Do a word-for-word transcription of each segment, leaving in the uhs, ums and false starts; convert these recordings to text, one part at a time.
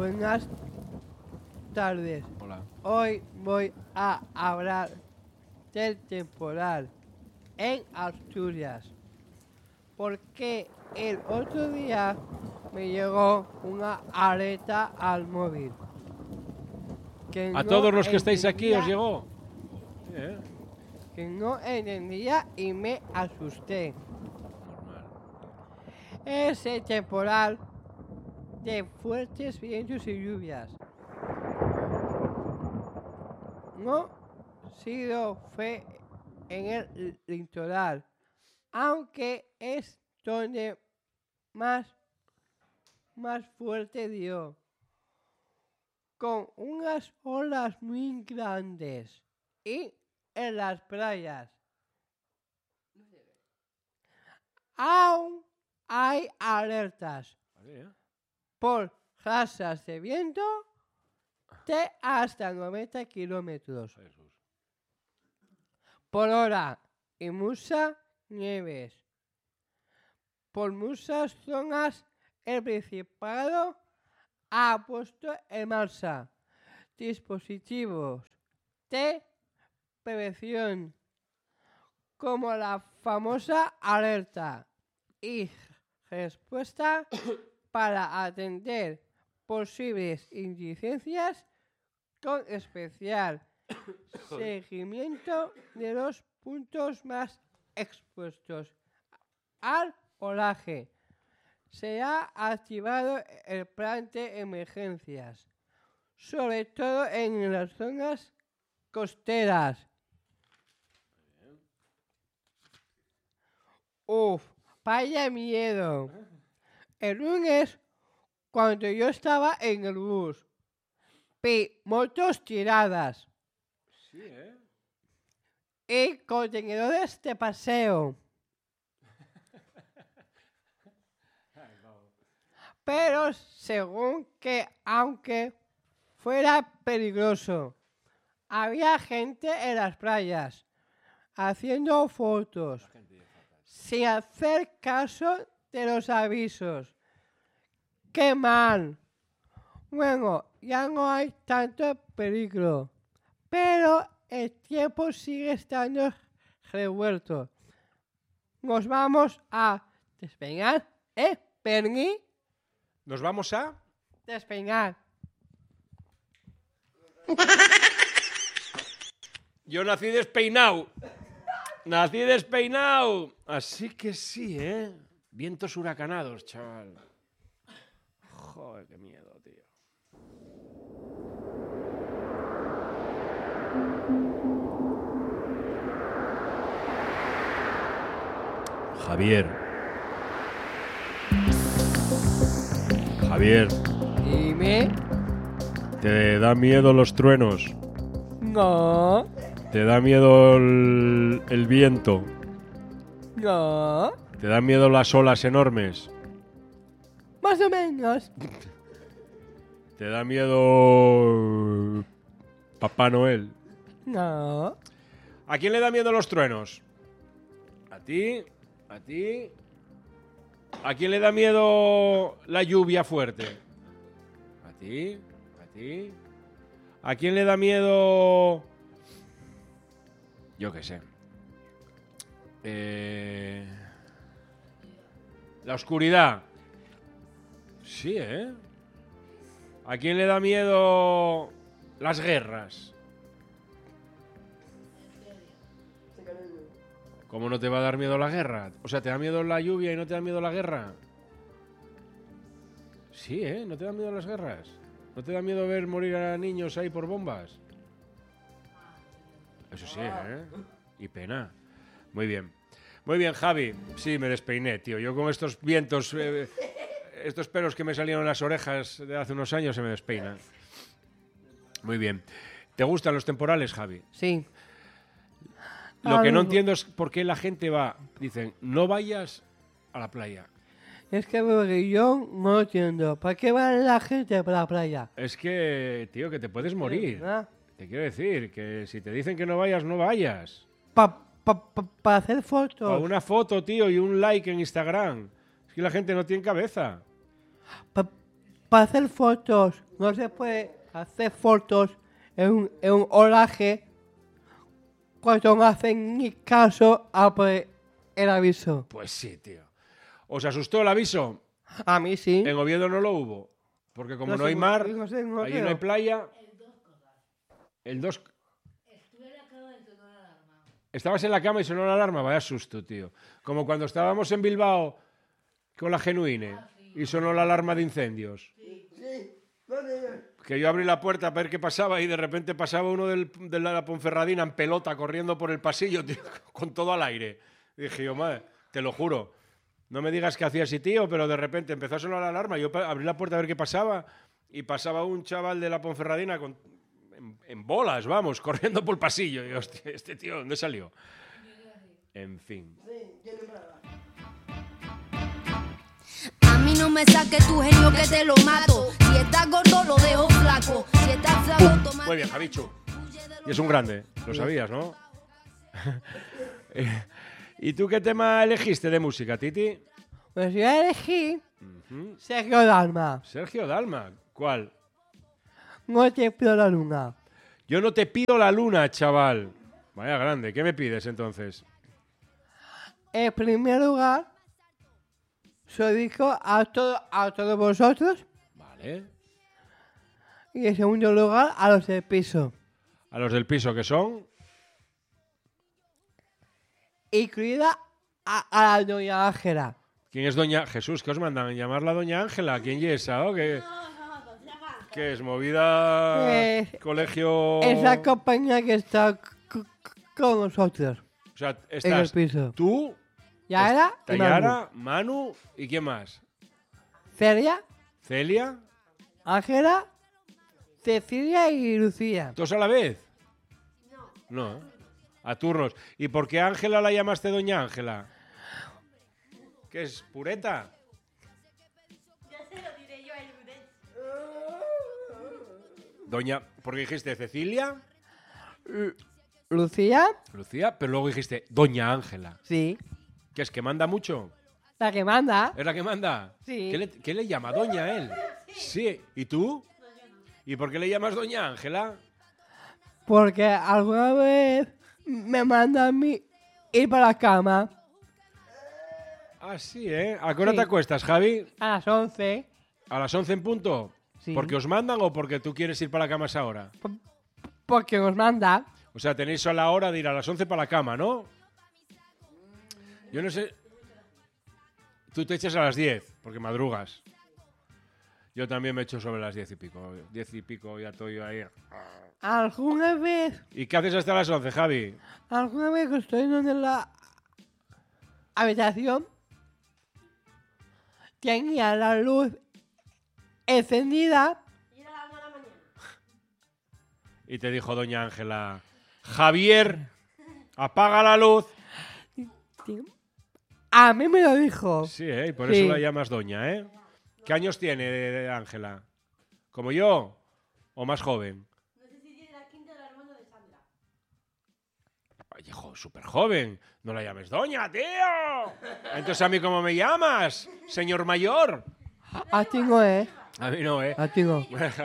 buenas tardes. Hola. Hoy voy a hablar del temporal en Asturias. Porque el otro día me llegó una alerta al móvil. Que A no todos los que estáis aquí entendía- os llegó. Sí, ¿eh? Que no entendía y me asusté. Normal. Ese temporal de fuertes vientos y lluvias. No sido fue en el litoral, aunque es donde más, más fuerte dio, con unas olas muy grandes y en las playas. Aún hay alertas Vale, ¿eh? por rachas de viento de hasta noventa kilómetros Jesús. por hora y muchas nieves. Por muchas zonas el Principado ha puesto en marcha dispositivos de prevención como la famosa alerta y respuesta para atender posibles incidencias con especial seguimiento de los puntos más expuestos al olaje. Se ha activado el plan de emergencias, sobre todo en las zonas costeras. Uf, vaya miedo. El lunes, cuando yo estaba en el bus, vi motos tiradas Sí, ¿eh? y contenedores de paseo. Pero según que, aunque fuera peligroso, había gente en las playas haciendo fotos sin hacer caso de los avisos. ¡Qué mal! Bueno, ya no hay tanto peligro, pero el tiempo sigue estando revuelto. Nos vamos a despeñar, ¿eh, Bernie? Nos vamos a... Despeñar. Yo nací despeinado. Nací despeinado. Así que sí, ¿eh? Vientos huracanados, chaval. Joder, qué miedo, tío. Javier. Javier, Dime. ¿te da miedo los truenos? No. ¿Te da miedo el, el viento? No. ¿Te da miedo las olas enormes? Más o menos. ¿Te da miedo Papá Noel? No. ¿A quién le da miedo los truenos? ¿A ti? ¿A ti? ¿A quién le da miedo la lluvia fuerte? ¿A ti? ¿A ti? ¿A quién le da miedo...? Yo qué sé. Eh... La oscuridad. Sí, ¿eh? ¿A quién le da miedo las guerras? ¿Cómo no te va a dar miedo la guerra? O sea, ¿te da miedo la lluvia y no te da miedo la guerra? Sí, ¿eh? ¿No te da miedo las guerras? ¿No te da miedo ver morir a niños ahí por bombas? Eso sí, ¿eh? Y pena. Muy bien. Muy bien, Javi. Sí, me despeiné, tío. Yo con estos vientos, eh, estos pelos que me salieron en las orejas de hace unos años se me despeinan. Muy bien. ¿Te gustan los temporales, Javi? Sí. Lo que no Algo. entiendo es por qué la gente va, dicen, no vayas a la playa. Es que porque yo no entiendo. ¿Para qué va la gente para la playa? Es que, tío, que te puedes morir. ¿Verdad? Te quiero decir que si te dicen que no vayas, no vayas. Para pa, pa, pa hacer fotos. Para una foto, tío, y un like en Instagram. Es que la gente no tiene cabeza. Pa, para hacer fotos no se puede hacer fotos en un, en un olaje cuando no hacen ni caso a por el aviso. Pues sí, tío. ¿Os asustó el aviso? A mí sí. En Oviedo no lo hubo. Porque como no, No hay sé, mar, no sé, no allí creo. no hay playa. El dos. Estabas en la cama y sonó la alarma. Vaya susto, tío. Como cuando estábamos en Bilbao con la Genuine y sonó la alarma de incendios. Que yo abrí la puerta a ver qué pasaba y de repente pasaba uno del, de la Ponferradina en pelota corriendo por el pasillo, tío, con todo al aire. Y dije yo, madre, te lo juro. No me digas qué hacía así, tío, pero de repente empezó a sonar la alarma. Yo abrí la puerta a ver qué pasaba y pasaba un chaval de la Ponferradina con, en, en bolas, vamos, corriendo por el pasillo. Y yo, hostia, este tío, ¿dónde salió? En fin. A mí no me saques tu genio que te lo mato. Si estás gordo lo dejo flaco. Si estás flaco toma... Muy bien, Javichu. Y es un grande, lo sabías, ¿no? ¿Y tú qué tema elegiste de música, Titi? Pues yo elegí Uh-huh. Sergio Dalma. Sergio Dalma, ¿cuál? No te pido la luna. Yo no te pido la luna, chaval. Vaya grande, ¿qué me pides entonces? En primer lugar, se lo dedico a, todo, a todos vosotros. Vale. Y en segundo lugar, a los del piso. A los del piso, ¿que son? Incluida a, a la doña Ángela. ¿Quién es doña Jesús? ¿Qué os mandan? ¿Llamarla doña Ángela? ¿Quién es esa? ¿O qué? ¿Qué es? ¿Movida? Eh, ¿Colegio? Es la compañía que está c- c- con nosotros O sea, en el estás piso. tú, Yara y Manu. Tayara, Manu, ¿y quién más? Celia, ¿Celia? Ángela, Cecilia y Lucía. ¿Todos a la vez? No. No. A turnos. ¿Y por qué Ángela la llamaste doña Ángela? ¿Qué es? ¿Pureta? Doña, porque dijiste Cecilia, Lucía, Lucía, pero luego dijiste Doña Ángela. sí. ¿Qué es? ¿Que manda mucho? La que manda. ¿Es la que manda? Sí. ¿Qué le, qué le llama Doña a él? Sí. ¿Y tú? ¿Y por qué le llamas Doña Ángela? Porque alguna vez me manda a mí ir para la cama Ah, sí, ¿eh? ¿A qué hora Sí. te acuestas, Javi? a las once. ¿A las once en punto? Sí. ¿Porque os mandan o porque tú quieres ir para la cama a esa hora? Porque nos manda. O sea, tenéis a la hora de ir a las once para la cama, ¿no? Yo no sé... Tú te echas a las diez, porque madrugas. Yo también me echo sobre las diez y pico. diez y pico ya estoy ahí. Alguna vez, ¿Y qué haces hasta las once, Javi? alguna vez que estoy en la habitación, tenía la luz encendida. Y te dijo doña Ángela, Javier, apaga la luz. A mí me lo dijo. Sí, ¿eh? Y por Sí. eso la llamas doña, ¿eh? ¿Qué años tiene de- de Ángela? ¿Como yo? ¿O más joven? Ay, hijo, súper joven. No la llames doña, tío. Entonces, ¿a mí cómo me llamas? Señor mayor. A ti no, ¿eh? A mí no, ¿eh? A ti no.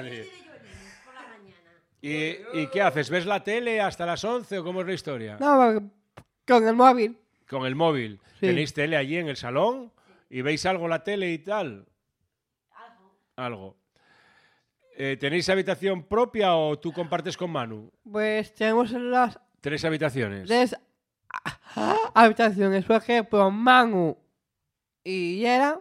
¿Y, ¿Y qué haces? ¿Ves la tele hasta las once o cómo es la historia? No, con el móvil. Con el móvil. Sí. ¿Tenéis tele allí en el salón? ¿Y veis algo la tele y tal? Algo. Algo. Eh, ¿Tenéis habitación propia o tú compartes con Manu? Pues tenemos las Tres habitaciones. tres a- habitaciones. Por ejemplo, Manu y Yera.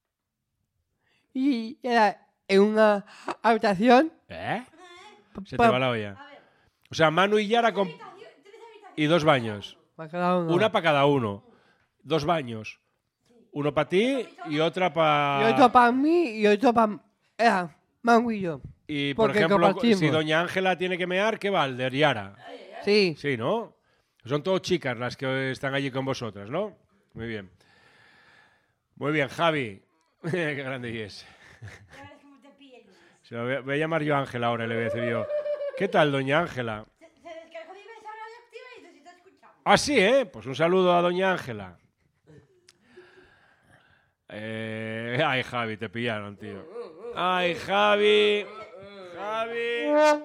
Y Yera en una habitación. ¿Eh? Se te pa- va la olla. O sea, Manu y Yara con... Y dos baños. para cada uno. Una para cada uno. Dos baños. Uno para ti y otra Y para... otro para mí y otro para Era Manu y yo. Y, por porque ejemplo, compartimos. si doña Ángela tiene que mear, ¿qué va? El de Yara. Sí. Sí, ¿no? Son todas chicas las que están allí con vosotras, ¿no? Muy bien. Muy bien, Javi. Qué grande es. Se lo voy, a, voy a llamar yo a Ángela ahora y le voy a decir yo, ¿qué tal, doña Ángela? Ah, sí, ¿eh? Pues un saludo a doña Ángela. Eh, ay, Javi, te pillaron, tío. Ay, Javi. Javi.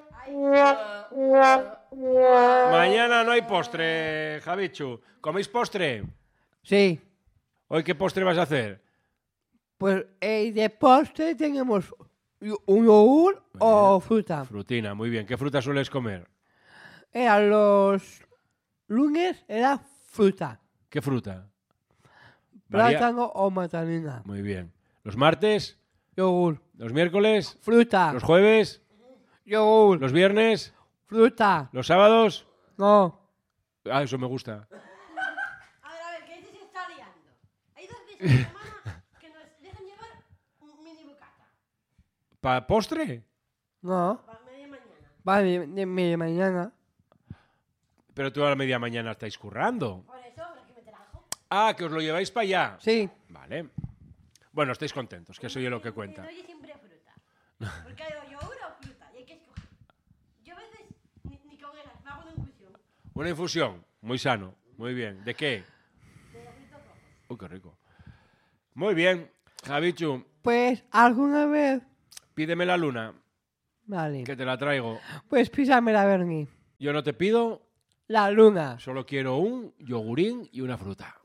Mañana no hay postre, Javichu. ¿Coméis postre? Sí. ¿Hoy qué postre vas a hacer? Pues eh, de postre tenemos un yogur o fruta. Frutina, muy bien. ¿Qué fruta sueles comer? Era los lunes era fruta. ¿Qué fruta? Varía- Plátano o mandarina. Muy bien. ¿Los martes? Yogur. ¿Los miércoles? Fruta. ¿Los jueves? Yogur. ¿Los viernes? Fruta. ¿Los sábados? No. Ah, eso me gusta. A ver, a ver, que este se está liando. Hay dos veces a la semana que nos dejan llevar un mini bocata. ¿Para postre? No. Para media mañana. Vale, de, de, de mañana. Pero tú a la media mañana estáis currando. Por eso habrá que meter algo. Ah, que os lo lleváis para allá. Sí. Vale. Bueno, estáis contentos, que eso es lo que cuenta. Pero yo siempre fruta. Porque hay yogur o fruta y hay que escoger. Yo a veces ni, ni con esas, me hago una infusión. Una infusión, muy sano, muy bien. ¿De qué? De los frutos rojos. Uy, qué rico. Muy bien, Javichu, Pues alguna vez. pídeme la luna, Vale. que te la traigo. Pues písame la Bernie. Yo no te pido, La luna. solo quiero un yogurín y una fruta.